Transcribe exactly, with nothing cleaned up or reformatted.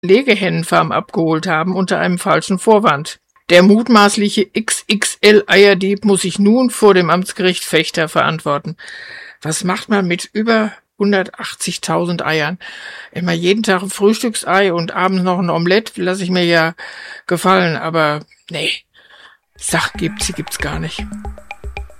Legehennenfarm abgeholt haben unter einem falschen Vorwand. Der mutmaßliche X X L-Eierdieb muss sich nun vor dem Amtsgericht Vechta verantworten. Was macht man mit über hundertachtzigtausend Eiern? Immer jeden Tag ein Frühstücksei und abends noch ein Omelett, lasse ich mir ja gefallen, aber nee, Sachen gibt's, die gibt's gar nicht.